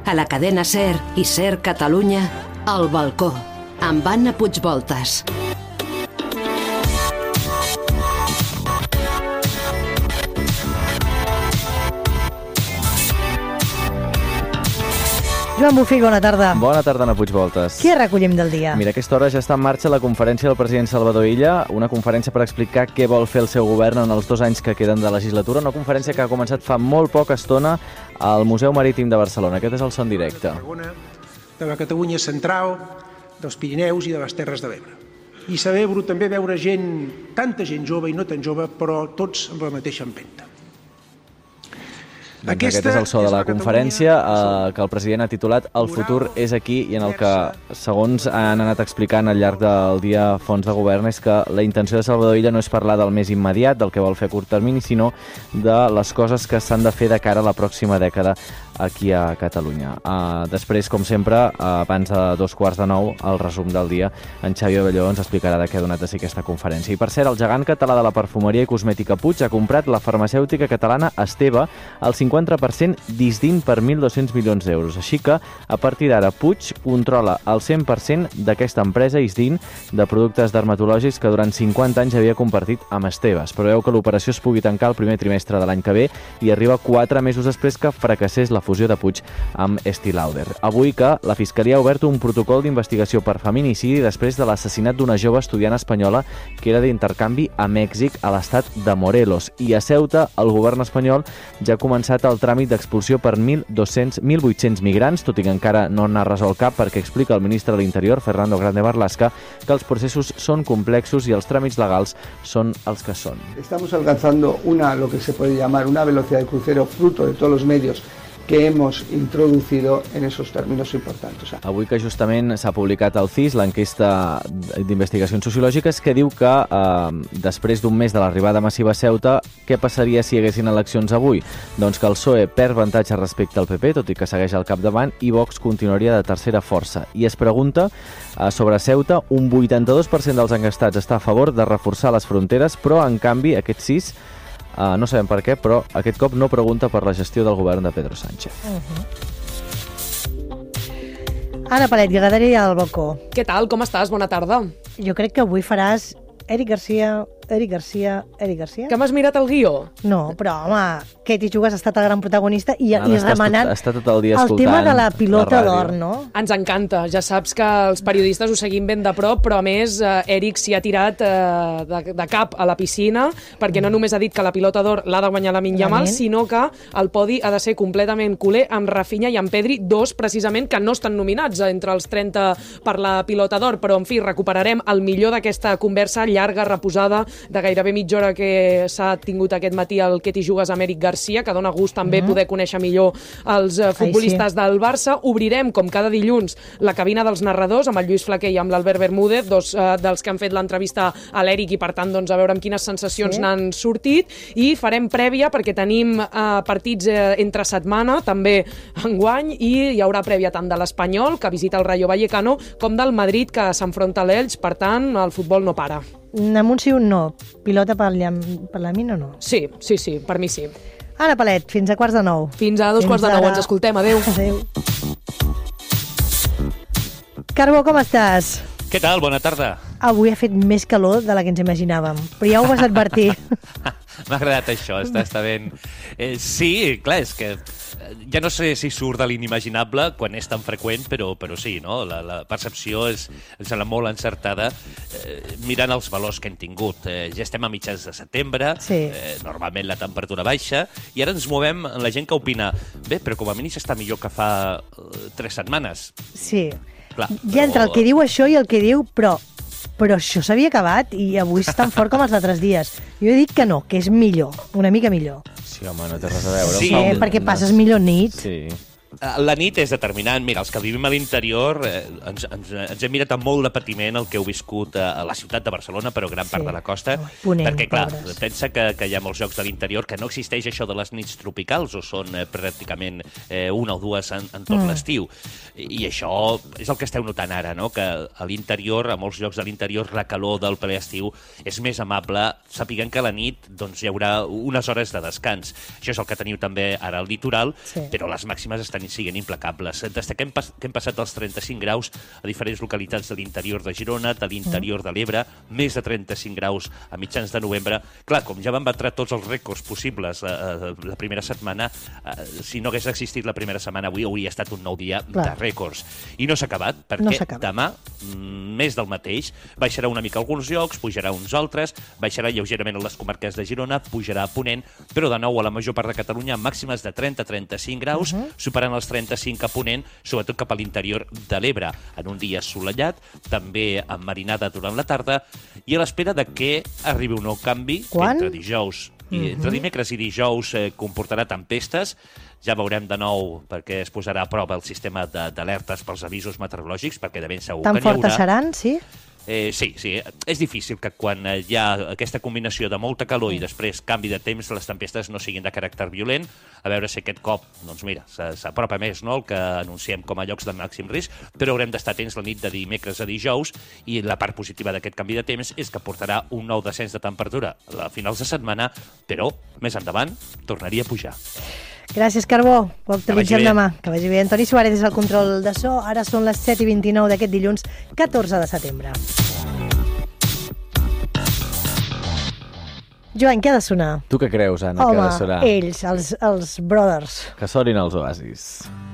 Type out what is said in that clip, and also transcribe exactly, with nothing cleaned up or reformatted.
A la cadena SER i SER Catalunya, El balcó, amb Anna Puigvoltas. Joan Bufí, bona tarda. Bona tarda, Anna Puigvoltas. Què recollim del dia? Mira, a aquesta hora ja està en marxa la conferència del president Salvador Illa, una conferència per explicar què vol fer el seu govern en els dos anys que queden de legislatura, una conferència que ha començat fa molt poca estona al Museu Marítim de Barcelona. Aquest és el son directe. De la Catalunya central, dels Pirineus i de les Terres de l'Ebre. I celebro també veure gent, tanta gent jove i no tan jove, però tots amb la mateixa empenta. Doncs aquest és el so de la conferència eh, que el president ha titulat El futur és aquí, i en el que, segons han anat explicant al llarg del dia fons de govern, és que la intenció de Salvador Illa no és parlar del més immediat, del que vol fer a curt termini, sinó de les coses que s'han de fer de cara a la pròxima dècada aquí a Catalunya. Uh, després, com sempre, uh, abans de dos quarts de nou, el resum del dia, en Xavi Abelló ens explicarà de què ha donat de si aquesta conferència. I per cert, el gegant català de la perfumeria i cosmètica Puig ha comprat la farmacèutica catalana Esteve al cinquanta per cent disdint per mil dos-cents milions d'euros. Així que, a partir d'ara, Puig controla el cent per cent d'aquesta empresa disdint de productes dermatològics que durant cinquanta anys havia compartit amb Esteve. Es preveu que l'operació es pugui tancar el primer trimestre de l'any que ve i arriba quatre mesos després que fracassés la fusió de Puig amb Estée Lauder. Avui que la Fiscalia ha obert un protocol d'investigació per feminicidi després de l'assassinat d'una jove estudiant espanyola que era d'intercanvi a Mèxic, a l'estat de Morelos. I a Ceuta, el govern espanyol ja ha començat el tràmit d'expulsió per mil vuit-cents migrants, tot i que encara no n'ha resolt cap, perquè explica el ministre de l'Interior, Fernando Grande Marlaska, que els processos són complexos i els tràmits legals són els que són. Estamos alcanzando una, lo que se puede llamar una velocidad de crucero fruto de todos los medios que hemos introducido en esos términos importantes. Avui que justament s'ha publicat al C I S l'enquesta d'investigacions sociològiques que diu que eh, després d'un mes de l'arribada massiva a Ceuta, què passaria si hi haguessin eleccions avui? Doncs que el P S O E perd avantatge respecte al P P, tot i que segueix al capdavant, i Vox continuaria de tercera força. I es pregunta eh, sobre Ceuta, un vuitanta-dos per cent dels enquestats està a favor de reforçar les fronteres, però en canvi aquest C I S Uh, no sabem per què, però aquest cop no pregunta per la gestió del govern de Pedro Sánchez. Uh-huh. Anna Palet, Graderia al balcó. Què tal? Com estàs? Bona tarda. Jo crec que avui faràs Eric Garcia, Eric Garcia, Eric Garcia. Que m'has mirat el guió? No, però, home, Katie Chugas ha estat el gran protagonista i, ah, i remenant tot, està tot el, dia el tema de la pilota d'or, no? Ens encanta. Ja saps que els periodistes ho seguim ben de prop, però a més, eh, Eric s'hi ha tirat eh, de, de cap a la piscina, perquè no només ha dit que la pilota d'or l'ha de guanyar Lamine Yamal, sinó que el podi ha de ser completament culer amb Rafinha i amb Pedri, dos precisament que no estan nominats entre els trenta per la pilota d'or, però en fi, recuperarem el millor d'aquesta conversa llarga, reposada, de gairebé mitja hora que s'ha tingut aquest matí el Katie Chugas amb Eric Garcia, que dona gust també mm. poder conèixer millor els uh, futbolistes Ai, sí. del Barça. Obrirem, com cada dilluns, la cabina dels narradors amb el Lluís Flaquer i amb l'Albert Bermúdez, dos uh, dels que han fet l'entrevista a l'Eric, i per tant, doncs, a veure amb quines sensacions sí. n'han sortit, i farem prèvia perquè tenim uh, partits uh, entre setmana, també enguany, i hi haurà prèvia tant de l'Espanyol, que visita el Rayo Vallecano, com del Madrid, que s'enfronta a l'Elx. Per tant, el futbol no para. Amb un sí o un no. Pilota per Lamine o no? Sí, sí, sí, per mi sí. Anna Palet, fins a quarts de nou. Fins a dos fins quarts de nou, ens escoltem. Adéu. Adéu. Carbó, com estàs? Què tal? Bona tarda. Avui ha fet més calor de la que ens imaginàvem, però ja ho vas advertir. M'ha agradat això, està, està ben... Eh, sí, clar, és que ja no sé si surt de l'inimaginable quan és tan freqüent, però, però sí, no? La, la percepció és, em sembla molt encertada eh, mirant els valors que hem tingut. Eh, ja estem a mitjans de setembre, sí. eh, normalment la temperatura baixa, i ara ens movem en la gent que opina bé, però com a mínim està millor que fa eh, tres setmanes. Sí. Clar, ja però... entre el que diu això i el que diu però... Però això s'havia acabat i avui és tan fort com els altres dies. Jo he dit que no, que és millor, una mica millor. Sí, home, no té res a veure. Sí, eh, perquè passes millor nit. Sí. La nit és determinant. Mira, els que vivim a l'interior eh, ens, ens, ens hem mirat amb molt de patiment el que heu viscut a, a la ciutat de Barcelona, però gran part sí. de la costa, oh, ponent, perquè, clar, pobres. pensa que, que hi ha molts llocs de l'interior que no existeix això de les nits tropicals, o són eh, pràcticament eh, una o dues en, en tot mm. l'estiu. I, I això és el que esteu notant ara, no? Que a l'interior, a molts llocs de l'interior, la calor del ple estiu és més amable, sapiguen que a la nit doncs, hi haurà unes hores de descans. Això és el que teniu també ara al litoral, sí. però les màximes estan siguin implacables. Destaquem que hem passat dels trenta-cinc graus a diferents localitats de l'interior de Girona, de l'interior de l'Ebre, més de trenta-cinc graus a mitjans de novembre. Clar, com ja van batre tots els rècords possibles eh, la primera setmana, eh, si no hagués existit la primera setmana, avui hauria estat un nou dia Clar. de rècords. I no s'ha acabat, perquè no acabat. demà, més del mateix, baixarà una mica alguns llocs, pujarà uns altres, baixarà lleugerament a les comarques de Girona, pujarà a Ponent, però de nou a la major part de Catalunya màximes de trenta a trenta-cinc graus, uh -huh. superant els trenta-cinc a Ponent, sobretot cap a l'interior de l'Ebre, en un dia assolellat, també enmarinada durant la tarda, i a l'espera de que arribi un nou canvi, Quan? que entre dijous i uh -huh. entre dimecres i dijous eh, comportarà tempestes. Ja veurem de nou perquè es posarà a prova el sistema d'alertes pels avisos meteorològics, perquè de ben segur Tan que n'hi haurà. Tan fortes seran, sí? Eh, sí, sí. És difícil que quan hi ha aquesta combinació de molta calor i després canvi de temps, les tempestes no siguin de caràcter violent. A veure si aquest cop, doncs mira, s'apropa més, no?, el que anunciem com a llocs de màxim risc, però haurem d'estar atents la nit de dimecres a dijous, i la part positiva d'aquest canvi de temps és que portarà un nou descens de temperatura a finals de setmana, però més endavant tornaria a pujar. Gràcies, Carbó. Ho actualitzem demà. Que vagi bé. Antoni Suárez és el control de so. Ara són les set i vint-i-nou d'aquest dilluns, catorze de setembre. Joan, què ha de sonar? Tu què creus, Anna, Home, que ha de sonar? ells, els, els Brothers. Que sonin els Oasis.